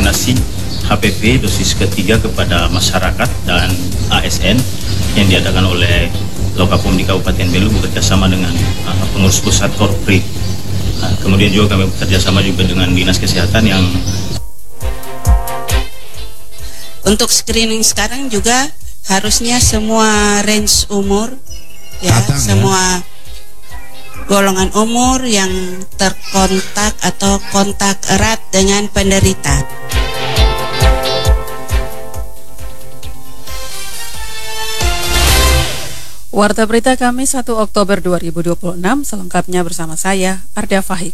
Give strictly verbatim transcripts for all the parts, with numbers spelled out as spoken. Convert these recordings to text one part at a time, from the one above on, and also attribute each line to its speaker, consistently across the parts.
Speaker 1: vaksinasi H P V dosis ketiga kepada masyarakat dan A S N yang diadakan oleh Lokapom di Kabupaten Belu bekerjasama dengan uh, pengurus pusat Korpri. Uh, kemudian juga kami bekerjasama juga dengan Dinas Kesehatan yang
Speaker 2: untuk screening sekarang juga harusnya semua range umur ya,
Speaker 3: Adang,
Speaker 2: semua ya. Golongan umur yang terkontak atau kontak erat dengan penderita.
Speaker 4: Warta Berita Kamis satu Oktober dua ribu dua puluh enam, selengkapnya bersama saya, Arda Fahik.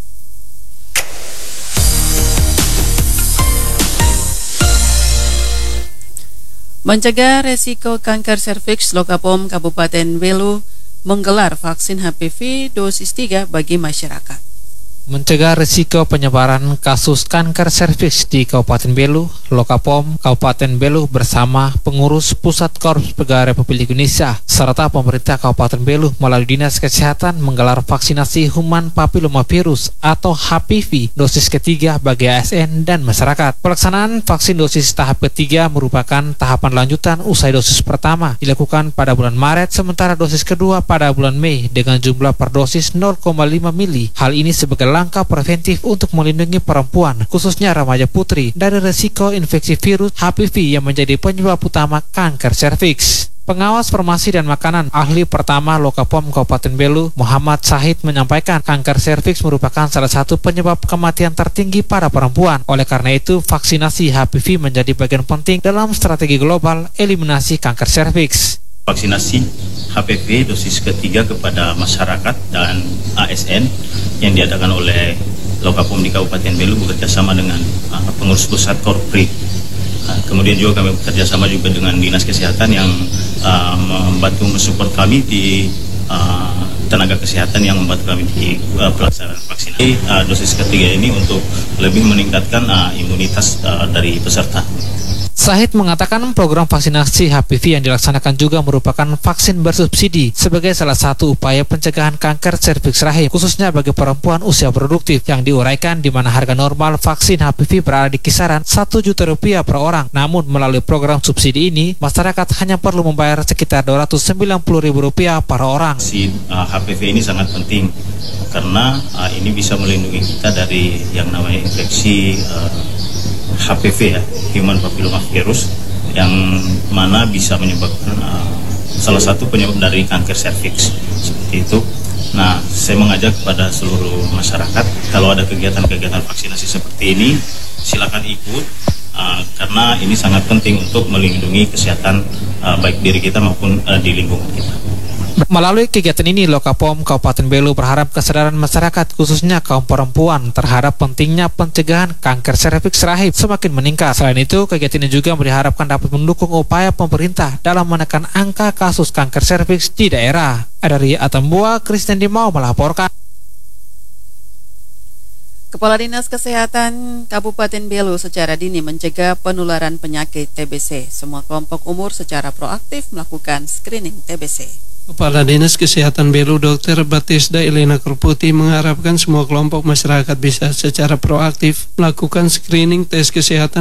Speaker 4: Mencegah resiko kanker serviks, Lokapom Kabupaten Belu menggelar vaksin H P V dosis tiga bagi masyarakat.
Speaker 5: Mencegah risiko penyebaran kasus kanker serviks di Kabupaten Belu, Lokapom Kabupaten Belu bersama pengurus Pusat Korps Pegawai Republik Indonesia serta pemerintah Kabupaten Belu melalui Dinas Kesehatan menggelar vaksinasi human papillomavirus atau H P V dosis ketiga bagi A S N dan masyarakat. Pelaksanaan vaksin dosis tahap ketiga merupakan tahapan lanjutan usai dosis pertama dilakukan pada bulan Maret, sementara dosis kedua pada bulan Mei dengan jumlah per dosis nol koma lima mili. Hal ini sebagai langkah preventif untuk melindungi perempuan, khususnya remaja putri, dari risiko infeksi virus H P V yang menjadi penyebab utama kanker serviks. Pengawas Farmasi dan Makanan ahli pertama Lokapom Kabupaten Belu, Muhammad Syahid, menyampaikan kanker serviks merupakan salah satu penyebab kematian tertinggi pada perempuan. Oleh karena itu, vaksinasi H P V menjadi bagian penting dalam strategi global eliminasi kanker serviks.
Speaker 1: Vaksinasi H P V dosis ketiga kepada masyarakat dan A S N yang diadakan oleh Lokapom di Kabupaten Belu bekerjasama dengan uh, pengurus pusat Korpri. Uh, kemudian juga kami bekerjasama juga dengan Dinas Kesehatan yang uh, membantu mensupport kami di uh, tenaga kesehatan yang membantu kami di uh, pelaksanaan vaksinasi uh, dosis ketiga ini untuk lebih meningkatkan uh, imunitas uh, dari peserta.
Speaker 5: Syahid mengatakan program vaksinasi H P V yang dilaksanakan juga merupakan vaksin bersubsidi sebagai salah satu upaya pencegahan kanker serviks rahim, khususnya bagi perempuan usia produktif, yang diuraikan di mana harga normal vaksin H P V berada di kisaran satu juta rupiah per orang. Namun melalui program subsidi ini, masyarakat hanya perlu membayar sekitar dua ratus sembilan puluh ribu rupiah per orang.
Speaker 1: Vaksin uh, H P V ini sangat penting karena uh, ini bisa melindungi kita dari yang namanya infeksi uh, H P V ya, human papillomavirus, yang mana bisa menyebabkan uh, salah satu penyebab dari kanker serviks seperti itu. Nah, saya mengajak kepada seluruh masyarakat kalau ada kegiatan-kegiatan vaksinasi seperti ini, silakan ikut uh, karena ini sangat penting untuk melindungi kesehatan uh, baik diri kita maupun uh, di lingkungan kita.
Speaker 5: Melalui kegiatan ini, Lokapom Kabupaten Belu berharap kesadaran masyarakat, khususnya kaum perempuan, terhadap pentingnya pencegahan kanker serviks rahim semakin meningkat. Selain itu, kegiatan ini juga diharapkan dapat mendukung upaya pemerintah dalam menekan angka kasus kanker serviks di daerah. Dari Atambua, Kristen Dimau melaporkan.
Speaker 4: Kepala Dinas Kesehatan Kabupaten Belu secara dini mencegah penularan penyakit T B C. Semua kelompok umur secara proaktif melakukan screening T B C.
Speaker 6: Kepala Dinas Kesehatan Belu Dokter Batisda Elena Kerputi mengharapkan semua kelompok masyarakat bisa secara proaktif melakukan screening tes kesehatan